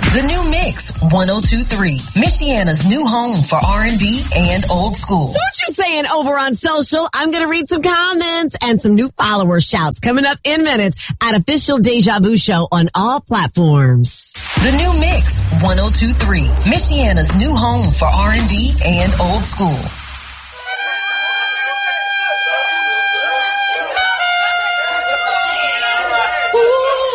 The New Mix 1023, Michiana's new home for R&B and old school. So what you saying over on social? I'm going to read some comments and some new follower shouts coming up in minutes at Official Deja Vu Show on all platforms. The New Mix 1023, Michiana's new home for R&B and old school.